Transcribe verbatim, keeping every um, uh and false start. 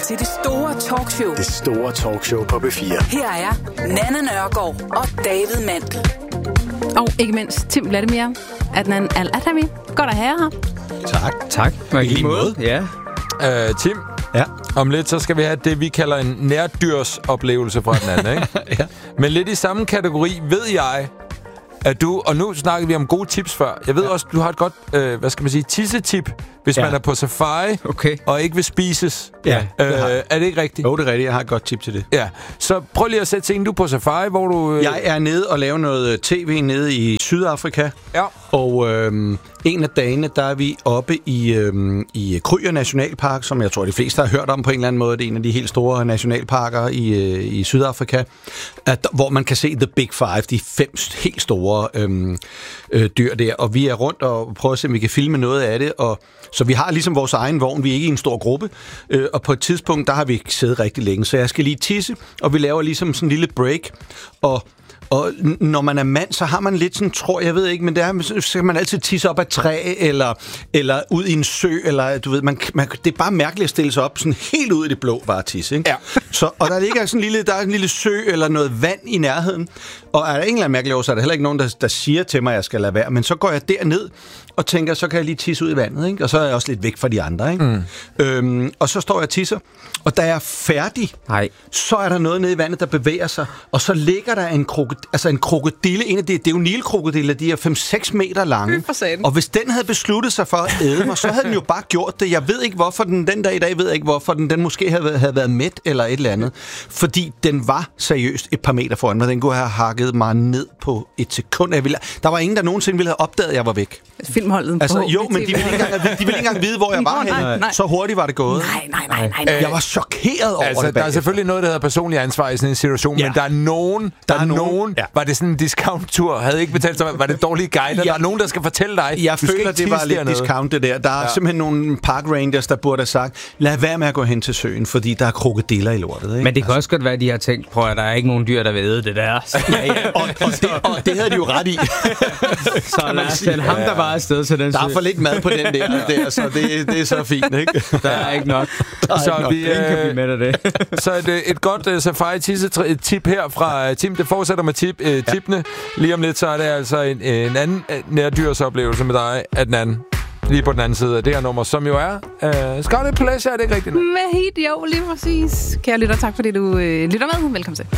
til det store talkshow. Det store talkshow på B fire. Her er Nanna Nørgaard og David Mandel. Og ikke mindst Tim Vladimir, Adnan Al-Adhami. Godt at have her. Tak. Tak. I lige måde. Ja. Uh, Tim, ja. Om lidt så skal vi have det, vi kalder en nærdyrsoplevelse fra den anden, ikke? Ja. Men lidt i samme kategori ved jeg, at du, og nu snakkede vi om gode tips før. Jeg ved ja. også, du har et godt, øh, hvad skal man sige, tissetip, hvis ja. man er på safari okay. og ikke vil spises. Ja, øh, det er det ikke rigtigt? Jo, det er rigtigt. Jeg har et godt tip til det. Ja, så prøv lige at sætte scenen. Du er på safari, hvor du... Øh... Jeg er nede og laver noget tv nede i Sydafrika. Ja. Og øh, en af dagene, der er vi oppe i, øh, i Kruger Nationalpark, som jeg tror, de fleste har hørt om på en eller anden måde. Det er en af de helt store nationalparker i, øh, i Sydafrika, at, hvor man kan se The Big Five, de fem helt store øh, øh, dyr der. Og vi er rundt og prøver at se, om vi kan filme noget af det. Og, så vi har ligesom vores egen vogn. Vi er ikke i en stor gruppe. Øh, og på et tidspunkt, der har vi ikke siddet rigtig længe. Så jeg skal lige tisse, og vi laver ligesom sådan en lille break. Og Og når man er mand, så har man lidt sådan, tror jeg ved ikke, men det er, så skal man altid tisse op ad træ, eller, eller ud i en sø, eller du ved, man, man, det er bare mærkeligt at stille sig op sådan helt ud i det blå, bare tisse, ikke? Ja. Så, og der ligger sådan en lille, der er en lille sø, eller noget vand i nærheden, og er der en eller anden mærkelig år, så er der heller ikke nogen, der, der siger til mig, at jeg skal lade være, men så går jeg derned, og tænker, så kan jeg lige tisse ud i vandet, ikke? Og så er jeg også lidt væk fra de andre, ikke? Mm. Øhm, og så står jeg og tisser, og da jeg er færdig, Nej. så er der noget nede i vandet, der bevæger sig, og så ligger der en, krokod- altså en krokodille, en af de, det er jo nilkrokodiller, de er fem seks meter lange, og hvis den havde besluttet sig for at æde mig, så havde den jo bare gjort det. Jeg ved ikke, hvorfor den, den dag i dag ved jeg ikke, hvorfor den, den måske havde, havde været mæt eller et eller andet, fordi den var seriøst et par meter foran mig. Den kunne have hakket mig ned på et sekund. Jeg ville, der var ingen, der nogensinde ville have opdaget, at jeg var væk. Filmholdet Altså, på jo, men de ville, ikke engang, de ville ikke engang vide, hvor jeg var nej, henne. nej. Så hurtigt var det gået. Nej, nej, nej, nej, nej. Jeg var chokeret over altså, det der er bagefter. selvfølgelig noget, der hedder personlig ansvar i sådan en situation, Ja. men der er nogen, der, der er nogen, nogen ja. var det sådan en discount-tur, havde ikke betalt sig, var det dårlige guider, Ja. der er nogen, der skal fortælle dig, Jeg du skal føler, ikke det var tisse lidt dernede. discount, det der. Der er Ja. simpelthen nogle park rangers, der burde have sagt, lad være med at gå hen til søen, fordi der er krokodiller i lortet. Ikke? Men det kan også godt være, at de har tænkt, prøv at der er ikke nogen dyr, der vil æde det der. ja, ja. Og, og, det, og det havde de jo ret i. Så lad os sende ham, der var afsted til den Der er sø. for lidt mad på den der, der så det, det er så fint, ikke? Der er ikke nok. Så nok. vi, Ingen kan blive med af det. så et, øh, et godt uh, safari-tip her fra uh, Tim. Det fortsætter med tip, uh, tippene. Lige om lidt, så er det altså en, en anden uh, nærdyrsoplevelse med dig, Adnan. Lige på den anden side af det her nummer, som jo er uh, Scarlet Pleasure, er det ikke rigtigt? Med hit, jo, lige præcis. Kære lytter, tak fordi du øh, lytter med. Velkommen til.